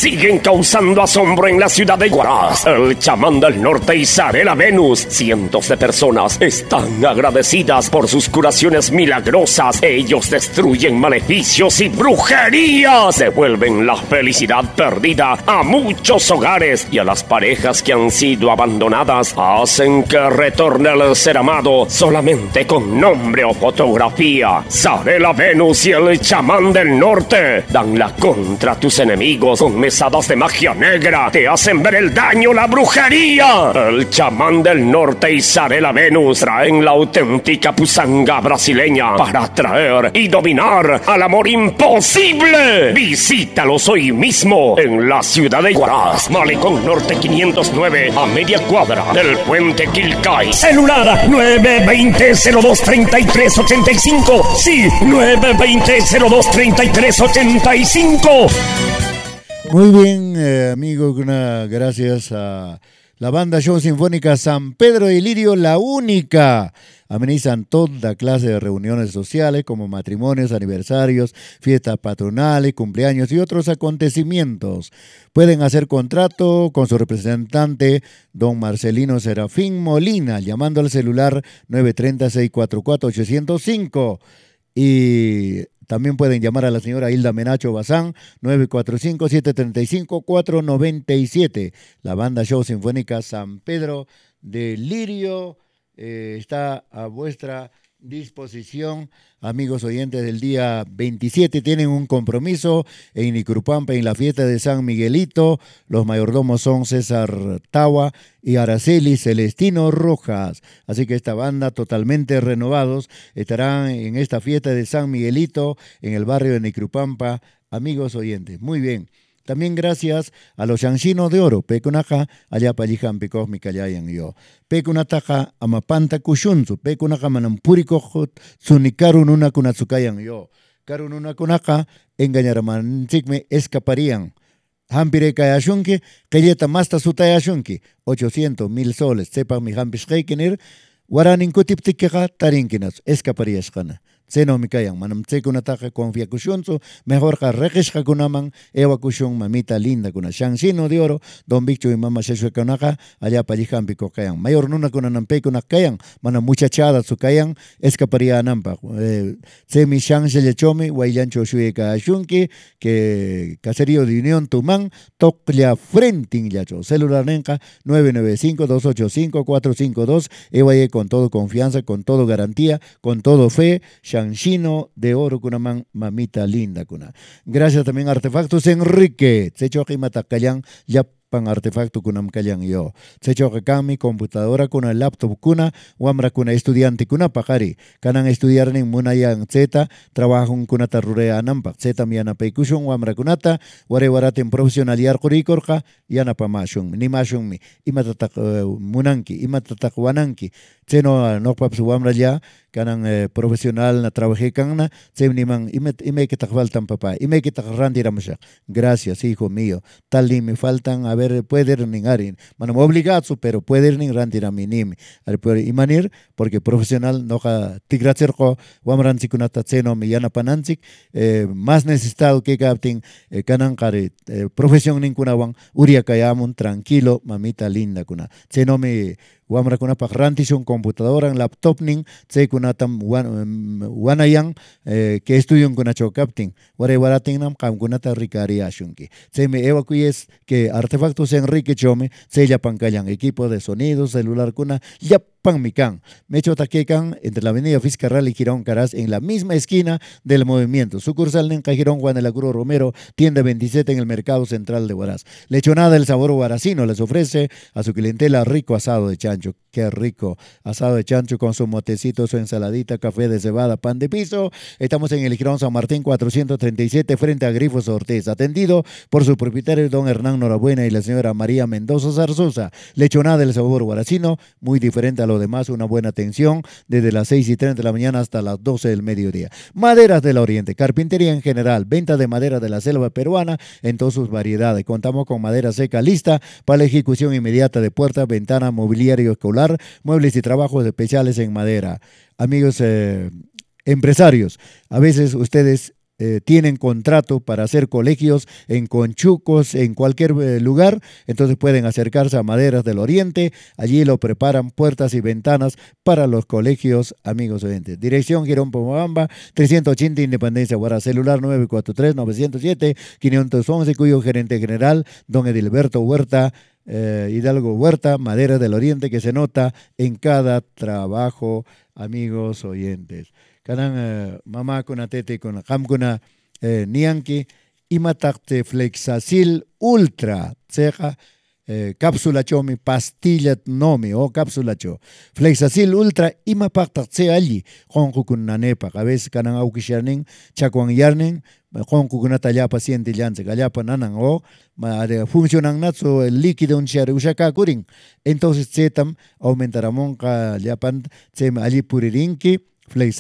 siguen causando asombro en la ciudad de Huaraz. El chamán del norte y Zarela Venus. Cientos de personas están agradecidas por sus curaciones milagrosas. Ellos destruyen maleficios y brujerías. Devuelven la felicidad perdida a muchos hogares y a las parejas que han sido abandonadas. Hacen que retorne el ser amado solamente con nombre o fotografía. Zarela Venus y el chamán del norte dan la contra a tus enemigos con mesadas de magia negra. Te hacen ver el daño, la brujería. El chamán del norte y Zarela Venus traen la auténtica pusanga brasileña para atraer y dominar al amor imposible. Visítalos hoy mismo en la ciudad de Huaraz, Malecón Norte 509, a media cuadra del puente Quilcay. Celular 920-02-3385. Sí, 920-02-3385. Muy bien, amigos, gracias a la banda Show Sinfónica San Pedro de Lirio, la única. Amenizan toda clase de reuniones sociales como matrimonios, aniversarios, fiestas patronales, cumpleaños y otros acontecimientos. Pueden hacer contrato con su representante, don Marcelino Serafín Molina, llamando al celular 930-644-805. Y también pueden llamar a la señora Hilda Menacho Bazán, 945-735-497. La banda Show Sinfónica San Pedro de Lirio está a vuestra disposición. Amigos oyentes, del día 27 tienen un compromiso en Nicurupampa en la fiesta de San Miguelito. Los mayordomos son César Tawa y Araceli Celestino Rojas. Así que esta banda, totalmente renovados, estarán en esta fiesta de San Miguelito en el barrio de Nicurupampa. Amigos oyentes, muy bien. También gracias a los Yanchinos de Oro, Pecunaja, allá Pallijan Picos Micayayan yo. Pecunataja Amapanta Kushunzu, Pecunaja Manampuriko Zunikarun una Kunatsukayan yo. Karun una Kunaka, engañaraman Sigme escaparían. Hampire Kayashunki, Kayeta Masta Sutayashunki, 800,000 soles, sepa mi Hampis Heikenir, Waranin Kutiptikeja, Tarinkinas, escaparías Kana. Seno mikayan manam tsekunataqa confia kushunzu mejor ka reqishqa kunaman ewa kushun mamita linda kuna Yanchino de Oro don Bicho y mama sheshwekunaqa allapa allihampi kayan mayor nuna kunanan pekunak kayan mana muchachada su kayan escaparía anampa semi shanshelechomi waillancho shuyeka ashunki que caserío de Unión Tumán toklia frenting yacho celular nenka 995-285-452 ewaye con todo confianza, con todo garantía, con todo fe. Yanchino de Oro kunaman mamita linda kuna. Gracias también a Artefactos Enrique. Sechoki matakayan yapan artefacto kunam kayan yo. Sechoki kami computadora kuna laptop kuna wamra kuna estudiante kuna pakari. Kanan estudiar ning munayan zeta trabajo kuna tarurea nampak. Zeta miana peikushun wamra kunata ware waraten profesionaliar kurikorka yana pamashun ni mashun mi imatatak munanki imatatak wananki. Seno no paps wamra ya kanan profesional na trabajé kanna semniman ime que te faltan papá ime que te randiramos. Gracias hijo mío tal ni me faltan a ver puede ningarin manam obligado pero puede ning randiraminim al por imanir porque profesional no ha tigracerco wamran sikunata seno mi yana panansik más necesitado que captain kanan kare profesión ninkunawan uria kayamun tranquilo mamita linda kuna seno me wamra kuna pakrantis un computadora en laptop ning se kuna tam wanayang que estudian kuna chokapting ware warating nam kam kuna ta ricari ashunki se me evacuyes que Artefactos Enrique Chome se ya pancayan equipo de sonido celular kuna ya Panmicán, Mecho Taquecan, entre la avenida Fiscarral y Girón Caraz, en la misma esquina del movimiento. Sucursal en Girón Juan de la Cruz Romero, tienda 27 en el Mercado Central de Huaraz. Lechonada El Sabor Huaracino les ofrece a su clientela rico asado de chancho. Qué rico asado de chancho con su motecito, su ensaladita, café de cebada, pan de piso. Estamos en el Girón San Martín 437 frente a Grifos Ortiz, atendido por su propietario don Hernán Norabuena y la señora María Mendoza Zarzosa. Lechonada El Sabor Huaracino, muy diferente a lo demás, una buena atención desde las 6:30 de la mañana hasta las 12 del mediodía. Maderas del Oriente, carpintería en general, venta de madera de la selva peruana en todas sus variedades. Contamos con madera seca lista para la ejecución inmediata de puertas, ventanas, mobiliario escolar, muebles y trabajos especiales en madera. Amigos empresarios, a veces ustedes tienen contrato para hacer colegios en Conchucos, en cualquier lugar, entonces pueden acercarse a Maderas del Oriente, allí lo preparan puertas y ventanas para los colegios, amigos oyentes. Dirección Girón Pomabamba, 380 Independencia, Guara, celular 943-907-511, cuyo gerente general, don Edilberto Huerta, Hidalgo Huerta, Maderas del Oriente, que se nota en cada trabajo, amigos oyentes. Kanan mamá kuna tete kuna ham kuna nianki imatakte Flexacil Ultra ceja cápsula chomi pastilla nomi o cápsula cho Flexacil Ultra imapaktakte allí jonku kun nanepa a veces kanan aukisharning chakuan yarning jonku kuna talla paciente llanse kallapa nanan o funcionan natso el líquido un share ushaka kurin entonces zetam aumentará monka llapan allí puririnki Flex